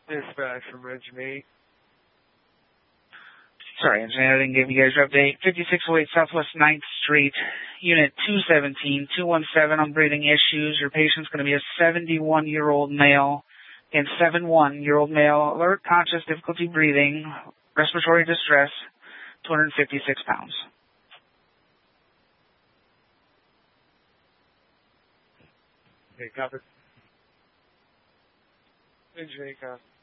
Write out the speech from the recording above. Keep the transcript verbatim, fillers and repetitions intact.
Dispatch from Engine eight. Sorry, engineer, I didn't give you guys your update. fifty-six oh eight Southwest ninth Street, Unit two seventeen, two one seven on breathing issues. Your patient's going to be a seventy-one-year-old male and seventy-one-year-old male, alert, conscious, difficulty breathing, respiratory distress, two hundred fifty-six pounds. Okay, copy. Engine eight, copy.